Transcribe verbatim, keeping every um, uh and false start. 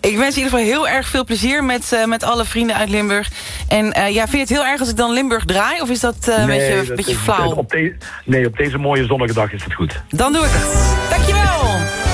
Ik wens je in ieder geval heel erg veel plezier met, uh, met alle vrienden uit Limburg. En uh, ja, vind je het heel erg als ik dan Limburg draai? Of is dat uh, een nee, beetje, dat beetje is, flauw? Op de, nee, op deze mooie zonnige dag is het goed. Dan doe ik het. Dankjewel!